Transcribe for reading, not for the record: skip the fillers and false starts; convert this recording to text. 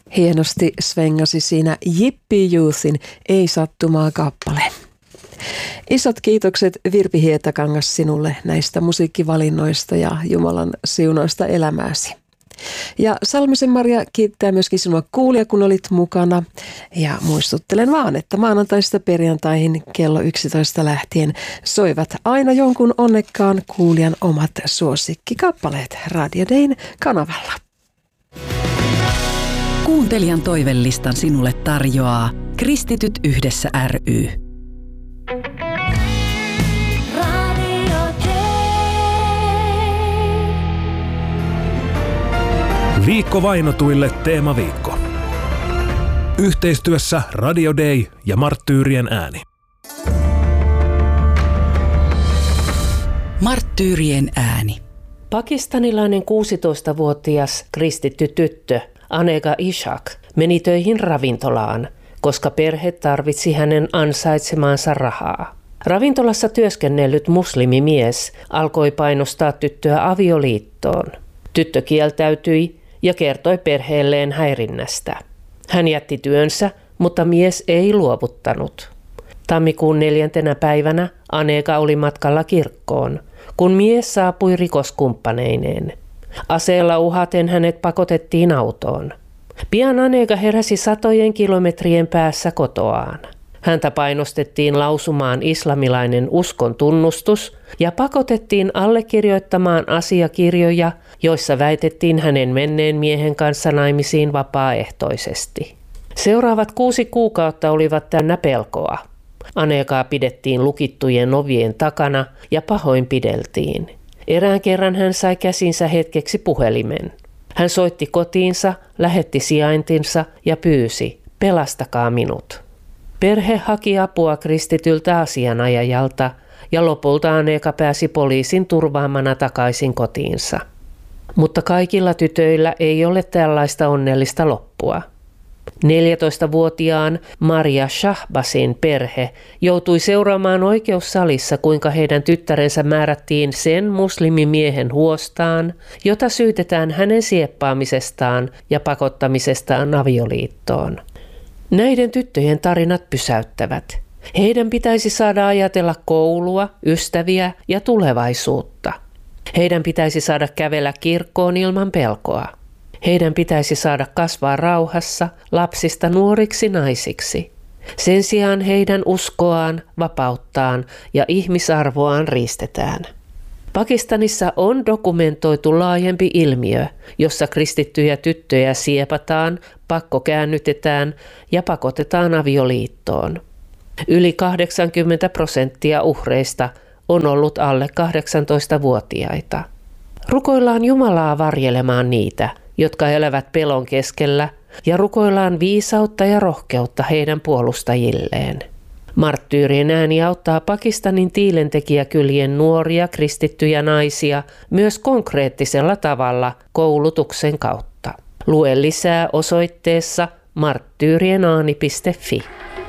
Hienosti svengasi siinä Jippi Youthin Ei sattumaa kappale. Isot kiitokset Virpi Hietakangas sinulle näistä musiikkivalinnoista ja Jumalan siunoista elämääsi. Ja Salmisen Maria kiittää myöskin sinua kuulija, kun olit mukana. Ja muistuttelen vaan, että maanantaista perjantaihin kello 11 lähtien soivat aina jonkun onnekkaan kuulijan omat suosikkikappaleet Radio Dayn kanavalla. Kuuntelijan toivelistan sinulle tarjoaa Kristityt yhdessä ry. Viikko vainotuille teemaviikko. Yhteistyössä Radio Day ja Marttyyrien ääni. Marttyyrien ääni. Pakistanilainen 16-vuotias kristitty tyttö Anega Ishak meni töihin ravintolaan, koska perhe tarvitsi hänen ansaitsemaansa rahaa. Ravintolassa työskennellyt muslimimies alkoi painostaa tyttöä avioliittoon. Tyttö kieltäytyi ja kertoi perheelleen häirinnästä. Hän jätti työnsä, mutta mies ei luovuttanut. Tammikuun 4. päivänä Anega oli matkalla kirkkoon, kun mies saapui rikoskumppaneineen. Aseella uhaten hänet pakotettiin autoon. Pian Anega heräsi satojen kilometrien päässä kotoaan. Häntä painostettiin lausumaan islamilainen uskon tunnustus ja pakotettiin allekirjoittamaan asiakirjoja, joissa väitettiin hänen menneen miehen kanssa naimisiin vapaaehtoisesti. Seuraavat 6 kuukautta olivat täynnä pelkoa. Anegaa pidettiin lukittujen ovien takana ja pahoinpideltiin. Erään kerran hän sai käsinsä hetkeksi puhelimen. Hän soitti kotiinsa, lähetti sijaintinsa ja pyysi, pelastakaa minut. Perhe haki apua kristityltä asianajajalta ja lopulta Anega pääsi poliisin turvaamana takaisin kotiinsa. Mutta kaikilla tytöillä ei ole tällaista onnellista loppua. 14-vuotiaan Maria Shahbasin perhe joutui seuraamaan oikeussalissa, kuinka heidän tyttärensä määrättiin sen muslimimiehen huostaan, jota syytetään hänen sieppaamisestaan ja pakottamisestaan avioliittoon. Näiden tyttöjen tarinat pysäyttävät. Heidän pitäisi saada ajatella koulua, ystäviä ja tulevaisuutta. Heidän pitäisi saada kävellä kirkkoon ilman pelkoa. Heidän pitäisi saada kasvaa rauhassa lapsista nuoriksi naisiksi. Sen sijaan heidän uskoaan, vapauttaan ja ihmisarvoaan riistetään. Pakistanissa on dokumentoitu laajempi ilmiö, jossa kristittyjä tyttöjä siepataan, pakkokäännytetään ja pakotetaan avioliittoon. Yli 80% uhreista on ollut alle 18-vuotiaita. Rukoillaan Jumalaa varjelemaan niitä, jotka elävät pelon keskellä, ja rukoillaan viisautta ja rohkeutta heidän puolustajilleen. Marttyyrien ääni auttaa Pakistanin tiilentekijäkylien nuoria kristittyjä naisia myös konkreettisella tavalla koulutuksen kautta. Lue lisää osoitteessa marttyyrienääni.fi.